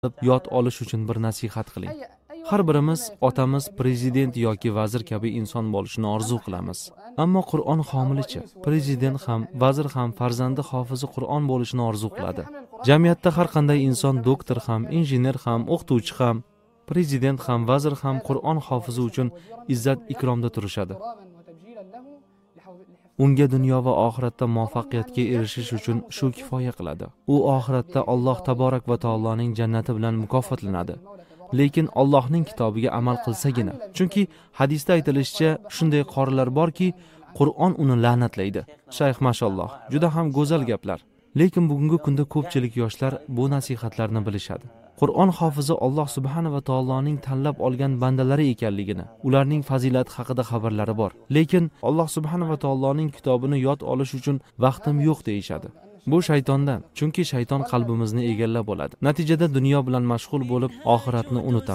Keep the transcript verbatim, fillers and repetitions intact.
yod olish uchun bir nasihat qiling. Har birimiz otamiz, prezident yoki vazir kabi inson bo'lishini orzu qilamiz. Ammo Qur'on homilichi, prezident ham, vazir ham farzandi hofizi Qur'on bo'lishini orzu qiladi. Jamiyatda har qanday inson doktor ham, injener ham, o'qituvchi ham, prezident ham, vazir ham Qur'on hofizi uchun izzat ikromda turishadi. Unga dunyo va oxiratda muvaffaqiyatga erishish uchun shu kifoya qiladi. U oxiratda Alloh taborak va taoloning jannati bilan mukofotlanadi. Lekin Allohning kitobiga amal qilsagina. Chunki hadisda aytilishicha, shunday qorilar borki, Qur'on uni la'natlaydi. Shayx mashalloh, juda ham go'zal gaplar. Lekin bugungi kunda ko'pchilik yoshlar bu nasihatlarni bilishadi. Qur'on hofizi Alloh subhanahu va taoloning tanlab olgan bandalari ekanligini, ularning fazilati haqida xabarlari bor. Lekin Alloh subhanahu va taoloning kitobini yod olish uchun vaqtim yo'q deyishadi. Bu shaytondan, chunki shayton qalbimizni egallab oladi. Natijada dunyo bilan mashg'ul bo'lib, oxiratni unutamiz.